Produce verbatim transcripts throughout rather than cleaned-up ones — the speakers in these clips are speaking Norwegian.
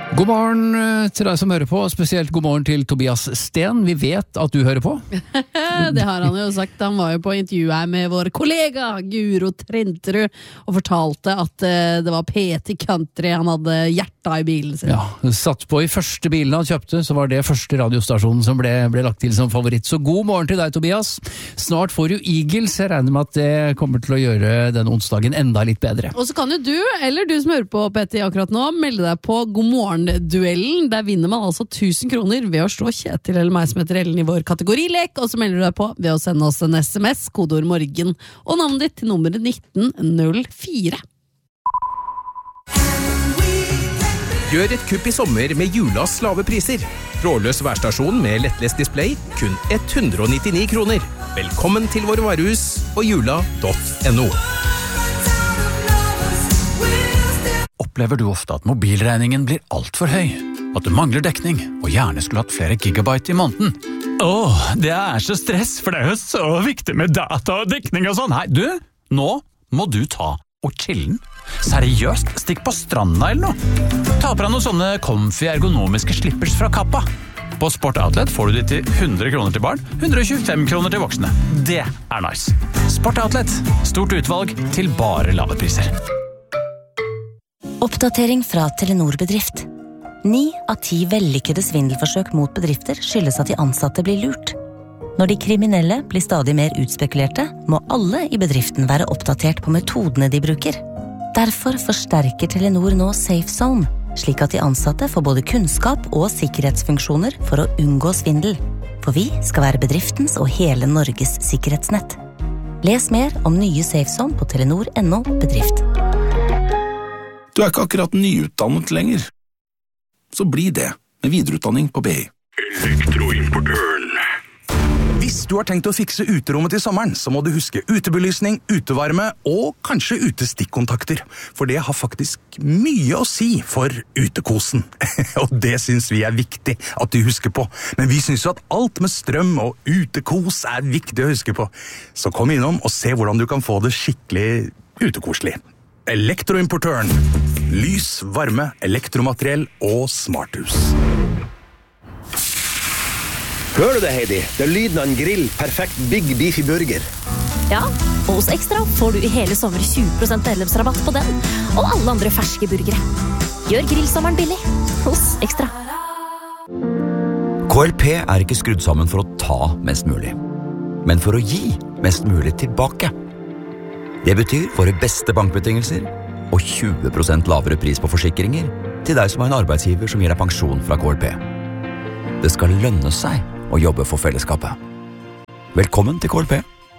God morgen til deg som hører på, spesielt god morgen til Tobias Sten. Vi vet at du hører på. Det har han jo sagt. Han var jo på intervju her med vår kollega Guro Trenterud og fortalte at det var P T Country han hadde hjertet i bilen sin. Ja, satt på i første bilen han kjøpte, så var det første radiostasjonen som ble, ble lagt til som favoritt. Så god morgen til deg, Tobias. Snart får du Eagles. Jeg regner med at det kommer til å gjøre den onsdagen enda litt bedre. Og så kan jo du, eller du som hører på P T akkurat nå, melde deg på God morgen duellen. Der vinner man altså tusen kroner ved å slå Kjetil eller meg som heter Ellen i vår kategorilek, og så melder du deg på ved å sende oss en sms, kodeord morgen, og navnet ditt til nummeret nitten null fire. Gjør et kupp i sommer med Julas lave priser. Trådløs værstasjon med lettlest display, kun hundre og nittini kroner. Velkommen til våre varehus og jula punktum no. Opplever du ofte at mobilregningen blir alt for høy? At du mangler dekning, og gjerne skulle hatt flere gigabyte i måneden? Åh, det er så stress, for det er jo så viktig med data og dekning og sånn. Nei, du, nå må du ta og chillen. Seriøst, stikk på stranda eller noe. Ta på deg noen sånne comfy ergonomiske slippers fra Kappa. På Sport Outlet får du de til hundre kroner til barn, hundre og tjuefem kroner til voksne. Det er nice. Sport Outlet, stort utvalg til bare lave priser. Oppdatering fra Telenor Bedrift. Ni av ti vellykkede svindelforsøk mot bedrifter skyldes at de ansatte blir lurt. Når de kriminelle blir stadig mer utspekulerte, må alle i bedriften være oppdatert på metodene de bruker. Derfor forsterker Telenor nå Safe Zone, slik at de ansatte får både kunnskap og sikkerhetsfunksjoner for å unngå svindel. For vi skal være bedriftens og hele Norges sikkerhetsnett. Les mer om nye Safe Zone på telenor punktum no bedrift. Du er ikke akkurat nyutdannet lenger. Så bli det med videreutdanning på B I. Elektroimportøren. Hvis du har tenkt å fikse uterommet til sommeren, så må du huske utebelysning, utevarme og kanskje utestikkontakter. For det har faktisk mye å si for utekosen. Og det synes vi er viktig at du husker på. Men vi synes jo at alt med strøm og utekos er viktig å huske på. Så kom innom og se hvordan du kan få det skikkelig utekoselig. Elektroimportøren. Lys, varme, elektromateriell og smarthus. Hører du det, Heidi? Det er lyden av en grill. Perfekt Big Beefy Burger. Ja, og hos Extra får du i hele sommer tjue prosent medlemsrabatt på den, og alle andre ferske burgere. Gjør grillsommeren billig hos Extra. K L P er ikke skrudd sammen for å ta mest mulig, men for å gi mest mulig tilbake. Det betyr våre beste bankbetingelser og tjue prosent lavere pris på forsikringer til deg som har en arbeidsgiver som gir deg pensjon fra K L P. Det skal lønne seg å jobbe for fellesskapet. Velkommen til K L P.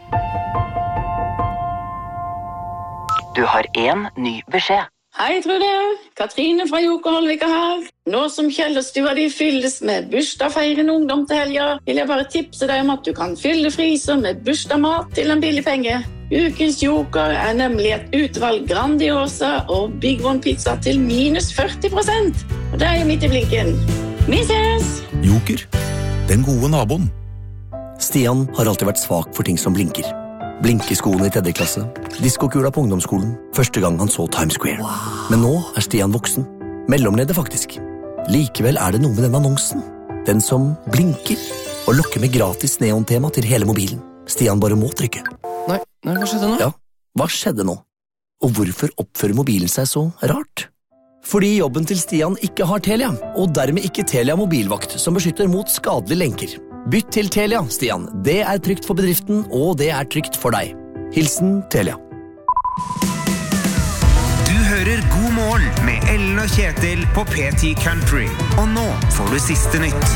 Du har en ny beskjed. Hei, Trude. Katrine fra Jokerholvika her. Nå som Kjellerstua de fylles med bursdagsfeirende ungdom til helga, vil jeg bare tipse deg om at du kan fylle friser med bursdagsmat til en billig penge. Ukens Joker er nemlig et utvalg Grandiosa og Big One pizza til minus førti prosent. Og det er jo midt i blinken. Vi ses! Joker, den gode naboen. Stian har alltid vært svak for ting som blinker. Blinkeskoene i tredje klasse, diskokula på ungdomsskolen, første gang han så Times Square. Wow. Men nå er Stian voksen. Mellomleder faktisk. Likevel er det noe med den annonsen. Den som blinker og lokker med gratis neontema til hele mobilen. Stian bare må trykke. Nei, nei, hva skjedde nå? Ja, hva skjedde nå? Og hvorfor oppfører mobilen seg så rart? Fordi jobben til Stian ikke har Telia, og dermed ikke Telia mobilvakt som beskytter mot skadelige lenker. Bytt til Telia, Stian. Det er trygt for bedriften, og det er trygt for deg. Hilsen Telia. Du hører God morgen med Ellen og Kjetil på P T Country. Og nå får du siste nytt.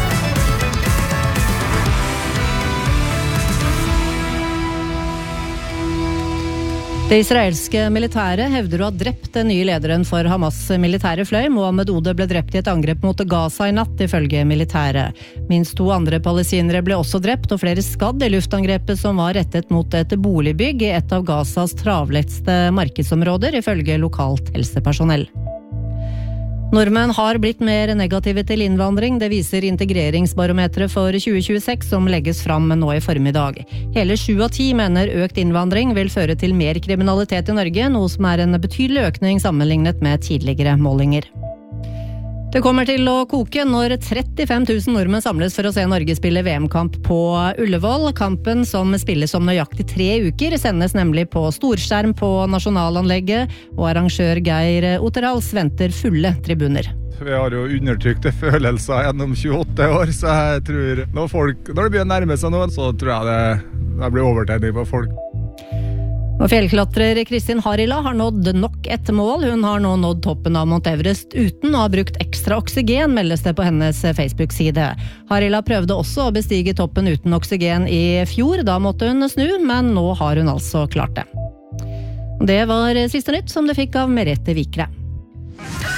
Det israelske militæret hevder å ha drept den nye lederen for Hamas militære fløy. Mohammed Ode ble drept i et angrep mot Gaza i natt, ifølge militæret. Minst to andre palestinere ble også drept, og flere skadd i luftangrepet som var rettet mot et boligbygg i et av Gazas travleste markedsområder, ifølge lokalt helsepersonell. Nordmenn har blitt mer negative til innvandring, det viser integreringsbarometeret for tjue tjueseks som legges fram nå i formiddag. Hele sju av ti mener økt innvandring vil føre til mer kriminalitet i Norge, noe som er en betydelig økning sammenlignet med tidligere målinger. Det kommer til å koke når trettifem tusen nordmenn samles for å se Norge spille V M-kamp på Ullevål. Kampen, som spilles om nøyaktig tre uker, sendes nemlig på storskjerm på nasjonalanlegget, og arrangør Geir Otterhals venter fulle tribuner. Vi har jo undertrykte følelser gjennom tjueåtte år, så jeg tror når, folk, når det blir nærme seg noe, så tror jeg det, det blir overtenning på folk. Og fjellklatrer Kristin Harila har nådd nok et mål. Hun har nå nådd toppen av Mount Everest uten å ha brukt ekstra oksygen, meldes det på hennes Facebook-side. Harila prøvde også å bestige toppen uten oksygen i fjor, da måtte hun snu, men nå har hun altså klart det. Det var siste nytt som du fikk av Merete Vikre.